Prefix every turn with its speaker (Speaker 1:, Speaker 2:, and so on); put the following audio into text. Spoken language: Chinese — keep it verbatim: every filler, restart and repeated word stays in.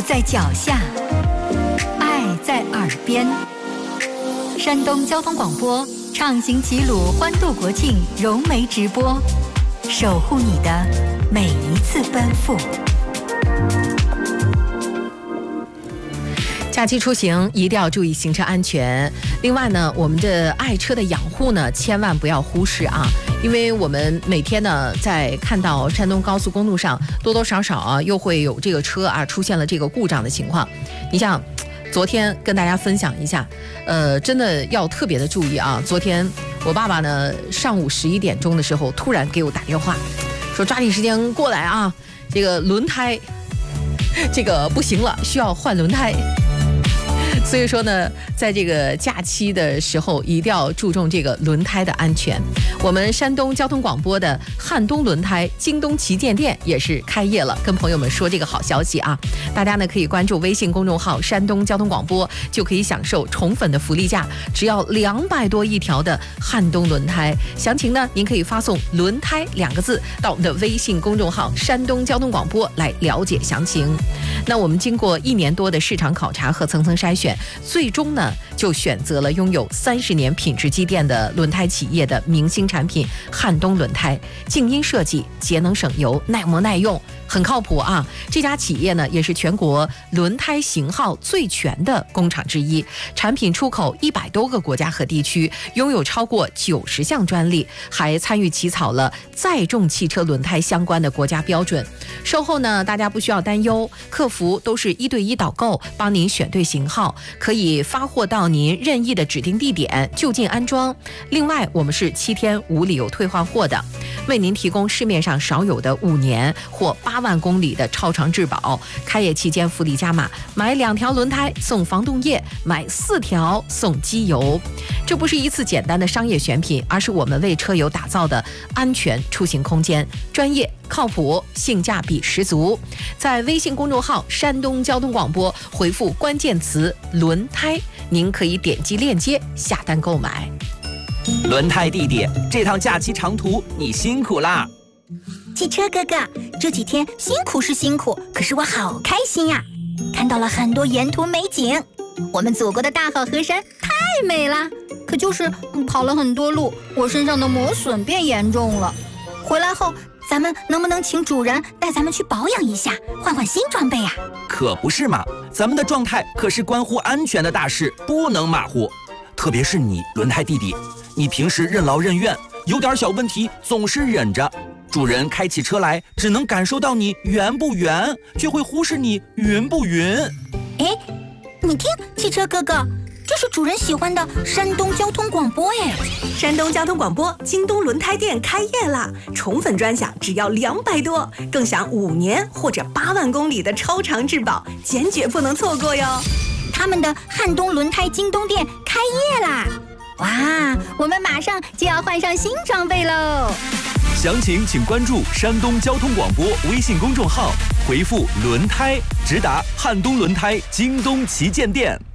Speaker 1: 步在脚下，爱在耳边。山东交通广播畅行齐鲁欢度国庆融媒直播，守护你的每一次奔赴。
Speaker 2: 假期出行一定要注意行车安全。另外呢，我们的爱车的养护呢，千万不要忽视啊，因为我们每天呢，在看到山东高速公路上多多少少啊，又会有这个车啊出现了这个故障的情况。你像昨天跟大家分享一下，呃，真的要特别的注意啊。昨天我爸爸呢，上午十一点钟的时候，突然给我打电话，说抓紧时间过来啊，这个轮胎这个不行了，需要换轮胎。所以说呢，在这个假期的时候，一定要注重这个轮胎的安全。我们山东交通广播的汉东轮胎京东旗舰店也是开业了，跟朋友们说这个好消息啊！大家呢可以关注微信公众号山东交通广播，就可以享受宠粉的福利价，只要两百多一条的汉东轮胎。详情呢，您可以发送“轮胎”两个字到我们的微信公众号山东交通广播来了解详情。那我们经过一年多的市场考察和层层筛选，最终呢就选择了拥有三十年品质积淀的轮胎企业的明星产品汉东轮胎，静音设计，节能省油，耐磨耐用，很靠谱啊！这家企业呢也是全国轮胎型号最全的工厂之一，产品出口一百多个国家和地区，拥有超过九十项专利，还参与起草了载重汽车轮胎相关的国家标准。售后呢，大家不需要担忧，客服都是一对一导购，帮您选对型号，可以发货到您任意的指定地点就近安装。另外，我们是七天无理由退换货的，为您提供市面上少有的五年或八万公里的超长质保。开业期间福利加码，买两条轮胎送防冻液，买四条送机油。这不是一次简单的商业选品，而是我们为车友打造的安全出行空间，专业靠谱，性价比十足。在微信公众号山东交通广播回复关键词轮胎，您可以点击链接下单购买。
Speaker 3: 轮胎弟弟，这趟假期长途你辛苦啦！
Speaker 4: 汽车哥哥，这几天辛苦是辛苦，可是我好开心呀，看到了很多沿途美景。我们祖国的大好河山太美了，可就是跑了很多路，我身上的磨损变严重了。回来后咱们能不能请主人带咱们去保养一下，换换新装备啊？
Speaker 3: 可不是嘛，咱们的状态可是关乎安全的大事，不能马虎。特别是你轮胎弟弟，你平时任劳任怨，有点小问题总是忍着，主人开起车来只能感受到你圆不圆，却会忽视你匀不匀。
Speaker 4: 哎，你听，汽车哥哥，这是主人喜欢的山东交通广播哎！
Speaker 5: 山东交通广播京东轮胎店开业了，宠粉专享只要两百多，更享五年或者八万公里的超长质保，坚决不能错过哟！
Speaker 4: 他们的汉东轮胎京东店开业啦！哇，我们马上就要换上新装备喽！
Speaker 6: 详情请关注山东交通广播微信公众号，回复轮胎直达汉东轮胎京东旗舰店。